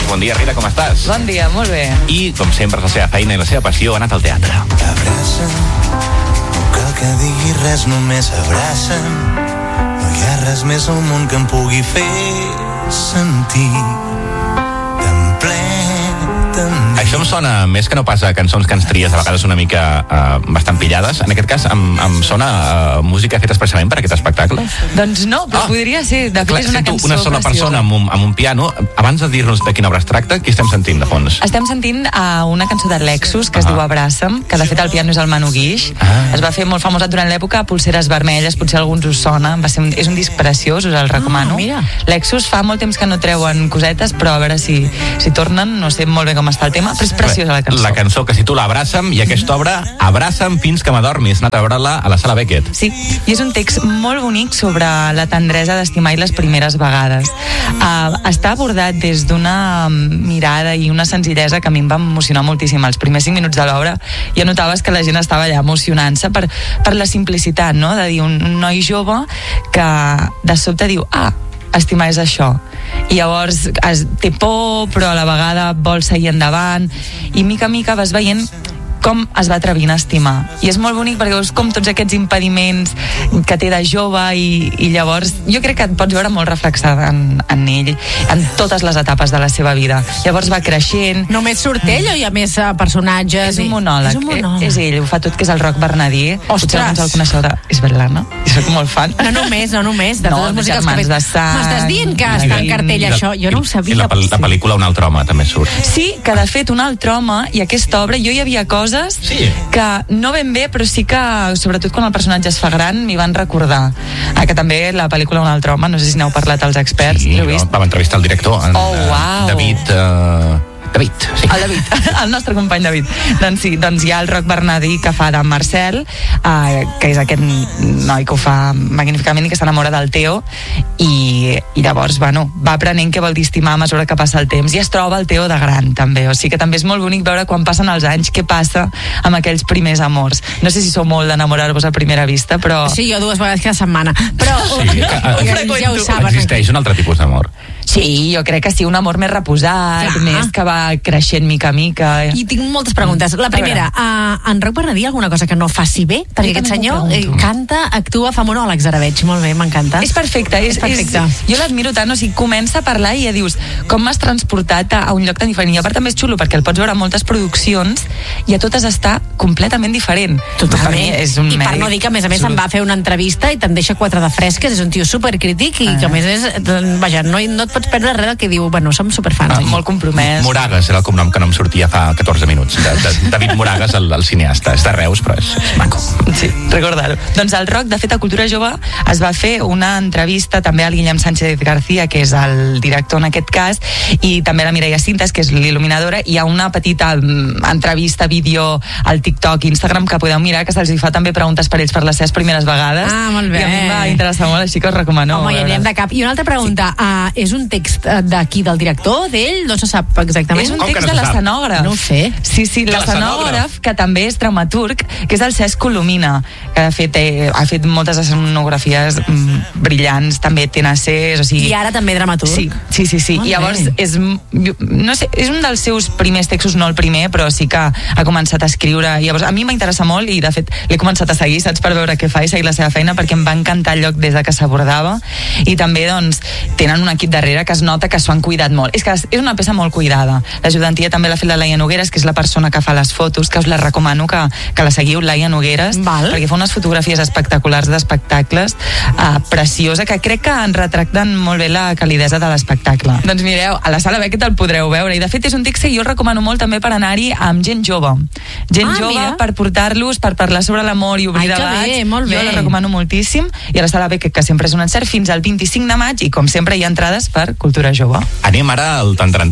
Bon dia, Rita, com estàs? Bon dia, molt bé. I, com sempre, la seva feina i la seva passió ha anat al teatre. Abraça'm, no cal que digui res, només abraça'm. No hi ha res més al món que em pugui fer sentir tan ple, tan bé. Això em sona més que no pas a cançons que ens tries a vegades una mica bastant pillades. En aquest cas em sona música feta especialment per aquest espectacle. Doncs no, però podria ser. De fet, és una sento cançó una sola persona preciosa. amb un piano. Abans de dir-nos de quina obra es tracta, qui estem sentint de fons? Estem sentint una cançó de Lexus que es diu Abraça'm, que de fet el piano és el Manu Guix. Es va fer molt famosa durant l'època, Polseres vermelles, potser alguns us sona. És un disc preciós, us el recomano. Mira. Lexus fa molt temps que no treuen cosetes, però a veure si tornen, no sé molt bé com està el tema, però és preciosa la cançó. La cançó que es titula Abraça'm, i aquesta obra, Abraça'm fins que m'adormis. He anat a veure-la a la Sala Beckett. Sí, i és un text molt bonic sobre la tendresa d'estimar i les primeres vegades. Està abordat des d'una mirada i una senzillesa que a mi em va emocionar moltíssim. Els primers 5 minuts de l'obra ja notaves que la gent estava allà emocionant-se per la simplicitat, no? De dir, un noi jove que de sobte diu, estimar és això, i llavors té por però a la vegada vol seguir endavant, i mica a mica vas veient com es va atrevint a estimar, i és molt bonic perquè veus com tots aquests impediments que té de jove, i llavors jo crec que et pots veure molt reflexada en ell, en totes les etapes de la seva vida. Llavors va creixent. Només surt ell o hi ha més personatges? És un monòleg. És ell, ho fa tot, que és el Roc Bernadí. Ostres! Potser alguns el coneixeu de Svetlana, i soc molt fan. No només, de totes les músiques que Germans de Sang. M'estàs dient que està en cartell això? Jo no ho sabia. I la pel·lícula Un altre home també surt. Sí, que de fet un altre home, i aquesta obra, jo hi havia coses que no ben bé, però sí que sobretot quan el personatge es fa gran m'hi van recordar. Que també la pel·lícula Un altre home, no sé si n'heu parlat als experts. Sí, vam entrevistar el director, David, sí. El David, el nostre company David. Doncs sí, hi ha el Roc Bernadí que fa de Marcel, que és aquest noi que ho fa magníficament i que s'enamora del Teo, i llavors, va aprenent què vol dir estimar a mesura que passa el temps, i es troba el Teo de gran també, o sigui que també és molt bonic veure quan passen els anys què passa amb aquells primers amors. No sé si sou molt d'enamorar-vos a primera vista, però... Sí, jo 2 vegades cada setmana, però Sí, ja ho saben. Existeix un altre tipus d'amor. Sí, jo crec que sí, un amor més reposat, més que va creixent mica a mica. I tinc moltes preguntes. La primera, en Roc Bernadí alguna cosa que no faci bé? Perquè aquest senyor canta, actua, fa monòlegs, ara veig. Molt bé, m'encanta. És perfecte. Jo l'admiro tant, o sigui, comença a parlar i ja dius, com m'has transportat a un lloc tan diferent. I a part també és xulo, perquè el pots veure a moltes produccions i a totes està completament diferent. Totalment. I per no dir que, a més se'n va fer una entrevista i te'n deixa 4 de fresques, és un tio supercrític i que a més és, vaja, no et pots perdre res del que diu, som superfans. Molt compromès. Moragas era el cognom que no em sortia fa 14 minuts. David Moragas, el cineasta. És de Reus, però és maco. Sí, recordar-ho. Doncs el Roc, de fet, a Cultura Jove es va fer una entrevista també al Guillem Sánchez García, que és el director en aquest cas, i també a la Mireia Cintas, que és l'il·luminadora. Hi ha una petita entrevista, vídeo al TikTok, Instagram, que podeu mirar, que se'ls fa també preguntes per ells per les seves primeres vegades. Molt bé. I a mi em va interessar molt, així que us recomano. Home, ja anirem de cap. I una altra pregunta, és un text d'aquí, del director, d'ell? No se sap exactament. És un text de l'escenògraf. No ho sé. Sí, l'escenògraf, que també és dramaturg, que és el Cesc Colomina, que de fet ha fet moltes escenografies brillants, també TNCs, o sigui... I ara també dramaturg. Sí. I llavors no sé, és un dels seus primers textos, no el primer, però sí que ha començat a escriure. I llavors a mi m'interessa molt i de fet l'he començat a seguir, saps, per veure què fa i seguir la seva feina, perquè em va encantar el lloc des de que s'abordava, i també doncs tenen un equip darrere que es nota que s'ho han cuidat molt. És que és una peça molt cuidada. L'ajudantia també l'ha fet la Laia Nogueres, que és la persona que fa les fotos, que us la recomano que la seguiu, Laia Nogueres, perquè fa unes fotografies espectaculars d'espectacles, preciosa, que crec que en retracten molt bé la calidesa de l'espectacle. Doncs mireu, a la Sala Beckett el podreu veure, i de fet és un text que jo el recomano molt també per anar-hi amb gent jove. Gent jove, per portar-los, per parlar sobre l'amor i obrir debats. Jo la recomano moltíssim, i a la Sala Beckett, que sempre és un encert, fins al 25 de maig, i com sempre hi ha entrades per Cultura Jove. Anem ara al Tan